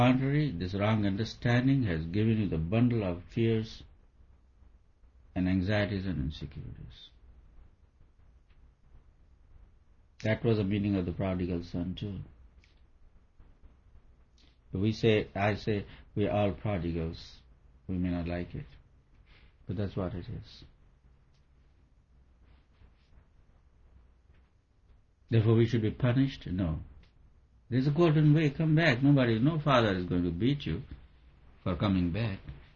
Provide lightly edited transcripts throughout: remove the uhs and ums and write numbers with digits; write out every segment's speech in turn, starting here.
contrary, this wrong understanding has given you the bundle of fears and anxieties and insecurities. That was the meaning of the prodigal son too. I say, we are all prodigals. We may not like it, but that's what it is. Therefore we should be punished? No. There's a golden way, come back. No father is going to beat you for coming back.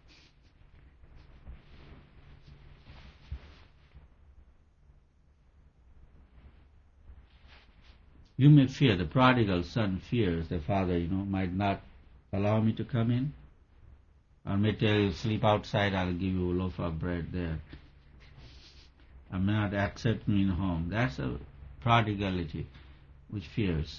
You may fear, the prodigal son fears the father, might not allow me to come in, or may tell you, sleep outside, I'll give you a loaf of bread there. I may not accept me in home. That's a prodigality which fears.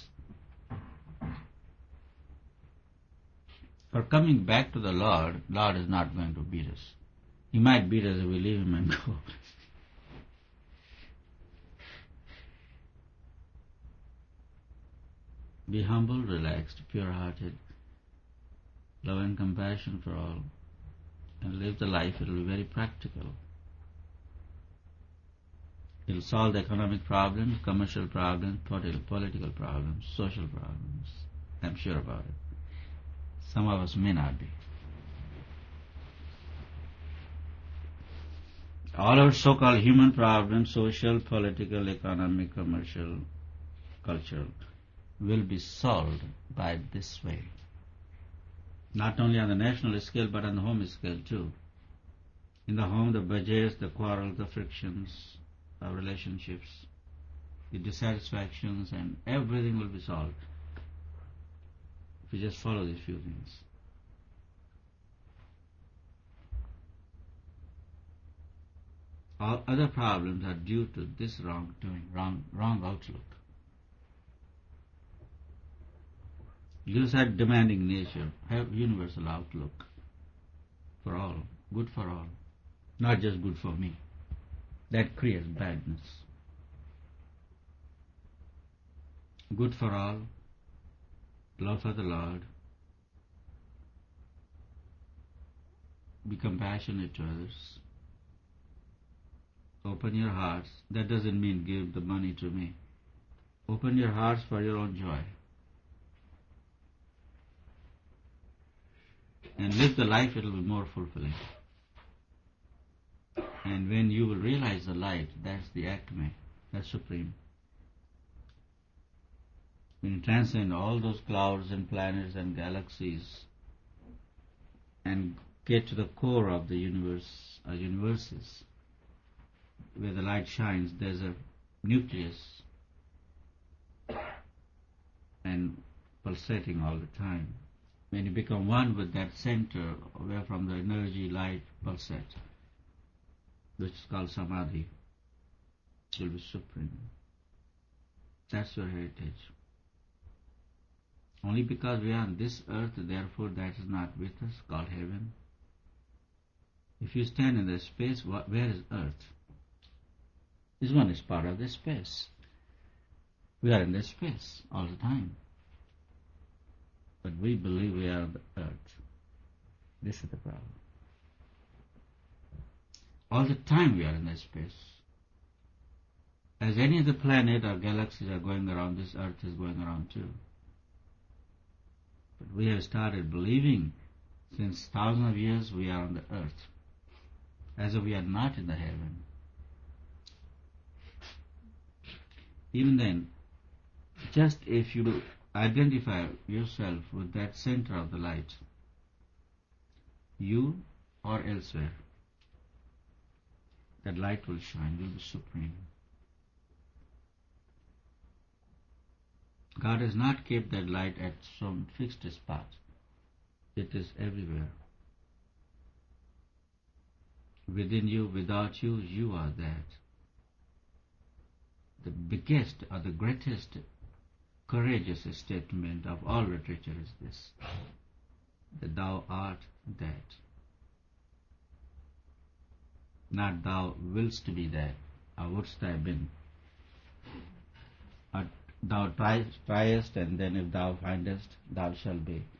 For coming back to the Lord is not going to beat us. He might beat us if we leave Him and go. Be humble, relaxed, pure-hearted, love and compassion for all, and live the life. It will be very practical. It will solve the economic problems, commercial problems, political problems, social problems. I'm sure about it. Some of us may not be. All our so-called human problems, social, political, economic, commercial, cultural, will be solved by this way. Not only on the national scale, but on the home scale too. In the home, the budgets, the quarrels, the frictions of relationships, the dissatisfactions, and everything will be solved if we just follow these few things. All other problems are due to this wrongdoing, wrong outlook. Use that demanding nature, have universal outlook for all, good for all, not just good for me. That creates badness. Good for all, love for the Lord, be compassionate to others, open your hearts. That doesn't mean give the money to me. Open your hearts for your own joy. And live the life, it will be more fulfilling. And when you will realize the light, that's the acme, that's supreme. When you transcend all those clouds and planets and galaxies and get to the core of the universe, or universes, where the light shines, there's a nucleus and pulsating all the time. When you become one with that center, where from the energy light pulsates, which is called samadhi, it will be supreme. That's your heritage. Only because we are on this earth, therefore that is not with us, called heaven. If you stand in the space, where is earth? This one is part of the space. We are in the space all the time. But we believe we are on the earth. This is the problem. All the time we are in that space. As any other planet or galaxies are going around, this earth is going around too. But we have started believing since thousands of years we are on the earth, as if we are not in the heaven. Even then, just if you identify yourself with that center of the light, you or elsewhere, that light will shine, will be supreme. God has not kept that light at some fixed spot. It is everywhere. Within you, without you, you are that. The biggest or the greatest courageous statement of all literature is this, that thou art that. Not thou willst to be that, or wouldst thou have been. Or thou triest, and then if thou findest, thou shalt be.